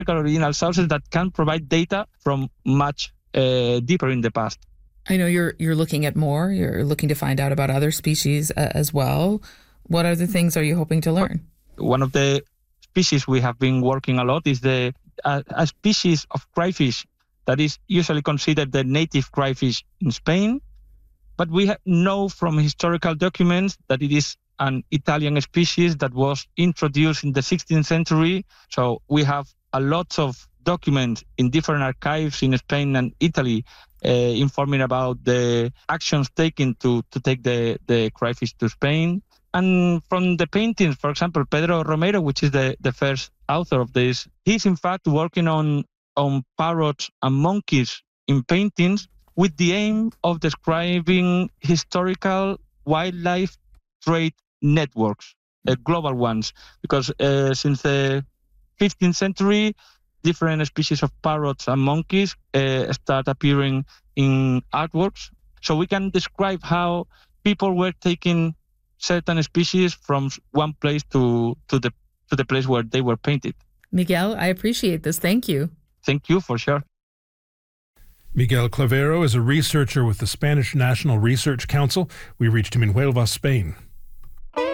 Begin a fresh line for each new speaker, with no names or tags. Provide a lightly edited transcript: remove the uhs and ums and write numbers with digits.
original sources that can provide data from much deeper in the past.
I know you're looking at more. You're looking to find out about other species as well. What other things are you hoping to learn?
One of the species we have been working a lot is a species of crayfish that is usually considered the native crayfish in Spain. But we know from historical documents that it is an Italian species that was introduced in the 16th century. So we have a lot of documents in different archives in Spain and Italy informing about the actions taken to take the crayfish to Spain. And from the paintings, for example, Pedro Romero, which is the first author of this, he's in fact working on parrots and monkeys in paintings with the aim of describing historical wildlife trade networks, global ones. Because since the 15th century, different species of parrots and monkeys start appearing in artworks. So we can describe how people were taking certain species from one place to the place where they were painted.
Miguel, I appreciate this. Thank you.
Thank you, for sure.
Miguel Clavero is a researcher with the Spanish National Research Council. We reached him in Huelva, Spain.